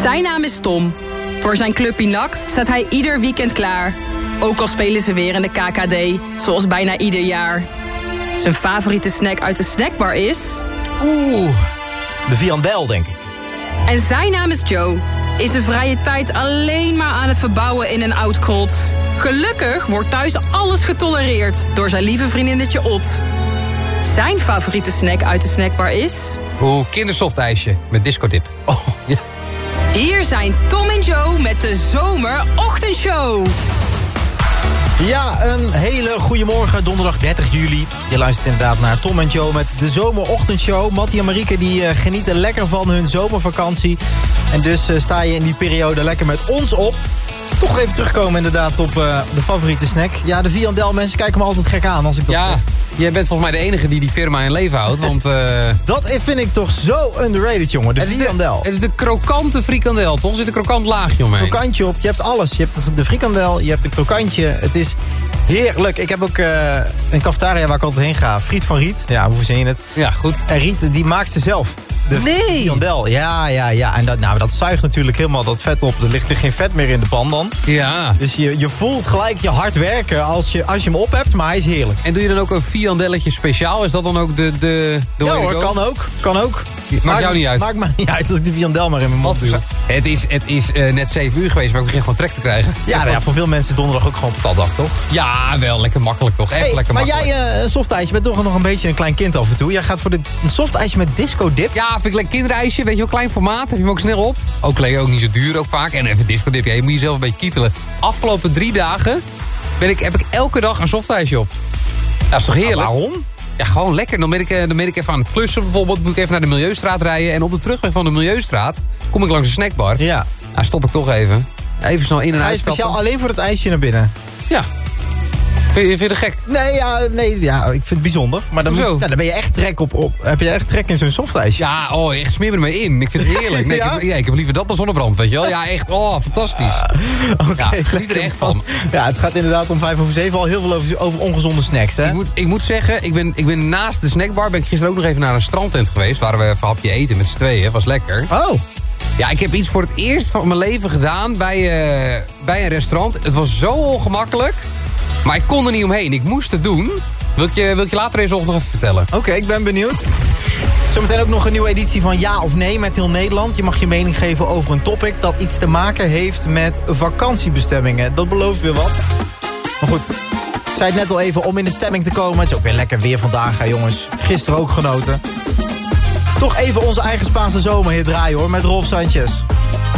Zijn naam is Tom. Voor zijn club in NAC staat hij ieder weekend klaar. Ook al spelen ze weer in de KKD, zoals bijna ieder jaar. Zijn favoriete snack uit de snackbar is... de viandel, denk ik. En zijn naam is Joe. Is zijn vrije tijd alleen maar aan het verbouwen in een oud krot. Gelukkig wordt thuis alles getolereerd door zijn lieve vriendinnetje Ot. Zijn favoriete snack uit de snackbar is... kindersoftijsje met discodip. Oh, ja. Hier zijn Tom en Joe met de zomerochtendshow. Ja, een hele goede morgen, donderdag 30 juli. Je luistert inderdaad naar Tom en Joe met de zomerochtendshow. Mattie en Marieke die genieten lekker van hun zomervakantie. En dus sta je in die periode lekker met ons op. Toch even terugkomen inderdaad op de favoriete snack. Ja, de viandel, mensen kijken me altijd gek aan als ik dat zeg. Jij bent volgens mij de enige die firma in leven houdt, want... Dat vind ik toch zo underrated, jongen, de frikandel. Het is de krokante frikandel, toch? Er zit een krokant laagje omheen. Krokantje op, je hebt alles. Je hebt de frikandel, je hebt een krokantje. Het is heerlijk. Ik heb ook een cafetaria waar ik altijd heen ga. Friet van Riet, ja, hoe verzin je het? Ja, goed. En Riet, die maakt ze zelf. De frikandel, ja. En dat zuigt natuurlijk helemaal dat vet op. Er ligt er geen vet meer in de pan dan. Ja. Dus je voelt gelijk je hard werken als je hem op hebt, maar hij is heerlijk. En doe je dan ook een viandelletje speciaal? Is dat dan ook de ja hoor, kan ook. Maakt jou niet uit? Maakt me niet uit als ik de viandel maar in mijn mond doe. Het is net 7 uur geweest, maar ik begin gewoon trek te krijgen. Ja, voor veel mensen donderdag ook gewoon patatdag, toch? Ja, wel. Lekker makkelijk, toch? Echt lekker makkelijk. Maar jij, een softijsje, bent toch nog een beetje een klein kind af en toe. Jij gaat voor een softijsje met disco-dip. Ja, vind ik lekker kinderijsje. Weet je wel, klein formaat. Heb je hem ook snel op. Ook niet zo duur ook vaak. En even disco-dip. Ja, je moet jezelf een beetje kietelen. Afgelopen 3 dagen heb ik elke dag een softijsje op. Dat is toch heerlijk? Waarom? Ja, gewoon lekker. Dan ben ik even aan het klussen bijvoorbeeld. Moet ik even naar de Milieustraat rijden. En op de terugweg van de Milieustraat kom ik langs een snackbar. Ja. Nou, stop ik toch even. Even snel in en uit. Ga je speciaal alleen voor het ijsje naar binnen? Ja. Vind je het gek? Nee, ik vind het bijzonder. Maar dan ben je echt trek op. Heb je echt trek in zo'n softijsje? Ja, echt smeer me er maar in. Ik vind het heerlijk. Nee, ja? Ik heb liever dat dan zonnebrand, weet je wel. Ja, echt, fantastisch. Oké, ik geniet er echt van. Ja, het gaat inderdaad om 6:55 al heel veel over ongezonde snacks, hè? Ik moet zeggen, ik ben naast de snackbar... ben ik gisteren ook nog even naar een strandtent geweest... waar we even een hapje eten met z'n tweeën. Was lekker. Oh. Ja, ik heb iets voor het eerst van mijn leven gedaan bij een restaurant. Het was zo ongemakkelijk... Maar ik kon er niet omheen. Ik moest het doen. Wil ik je later deze ochtend nog even vertellen? Oké, ik ben benieuwd. Zometeen ook nog een nieuwe editie van Ja of Nee met heel Nederland. Je mag je mening geven over een topic dat iets te maken heeft met vakantiebestemmingen. Dat belooft weer wat. Maar goed, ik zei het net al even om in de stemming te komen. Het is ook weer lekker weer vandaag, hè, jongens. Gisteren ook genoten. Toch even onze eigen Spaanse zomerhit draaien, hoor, met Rolf Sanchez.